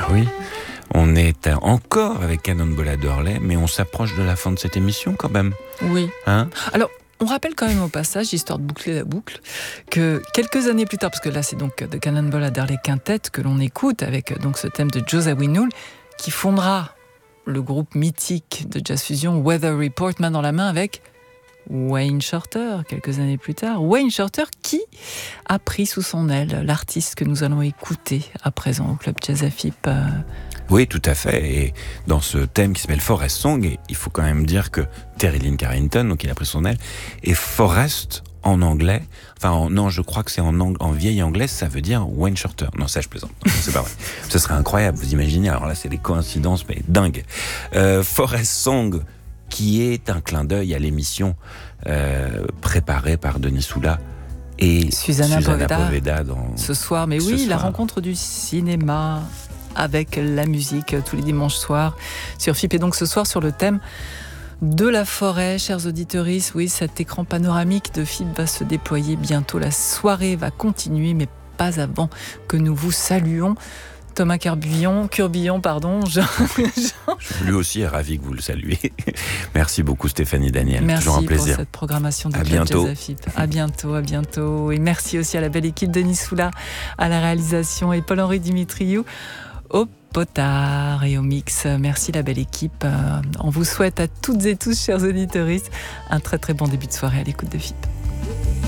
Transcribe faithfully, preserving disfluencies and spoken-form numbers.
oui, on est encore avec Cannonball Adderley, mais on s'approche de la fin de cette émission quand même. Oui. Hein ? Alors, on rappelle quand même au passage, histoire de boucler la boucle, que quelques années plus tard, parce que là c'est donc de Cannonball Adderley Quintet que l'on écoute avec donc ce thème de Joe Zawinul, qui fondera le groupe mythique de jazz fusion Weather Report, main dans la main avec Wayne Shorter, quelques années plus tard. Wayne Shorter qui a pris sous son aile l'artiste que nous allons écouter à présent au Club Jazz A F I P. Oui, tout à fait. Et dans ce thème qui s'appelle Forest Song, il faut quand même dire que Terry Lynn Carrington, donc il a pris son aile, et Forest en anglais, enfin en, non, je crois que c'est en, ang- en vieil anglais, ça veut dire Wayne Shorter. Non, ça je plaisante, non, c'est pas vrai. Ce serait incroyable, vous imaginez. Alors là, c'est des coïncidences, mais dingues. Euh, Forest Song, qui est un clin d'œil à l'émission euh, préparée par Denis Soula et Susanna, Susanna Poveda, Poveda dans ce soir. Mais ce oui, la soir. rencontre du cinéma avec la musique tous les dimanches soirs sur F I P. Et donc ce soir sur le thème de la forêt, chers auditeurs. Oui, cet écran panoramique de F I P va se déployer bientôt. La soirée va continuer, mais pas avant que nous vous saluons. Thomas Curbillon, Curbillon, pardon. Jean, Jean. Lui aussi est ravi que vous le saluez. Merci beaucoup Stéphanie Daniel. Merci toujours un plaisir. pour cette programmation de à Club bientôt. Jazz A F I P. À bientôt, à bientôt. Et merci aussi à la belle équipe Denis Soula à la réalisation et Paul-Henri Dimitriou au potard et au mix. Merci la belle équipe. On vous souhaite à toutes et tous, chers auditeurs, un très très bon début de soirée à l'écoute de F I P.